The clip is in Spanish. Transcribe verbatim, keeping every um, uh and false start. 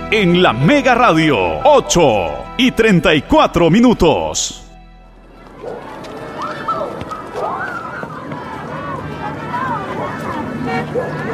en la Mega Radio. ocho y treinta y cuatro minutos. Yeah.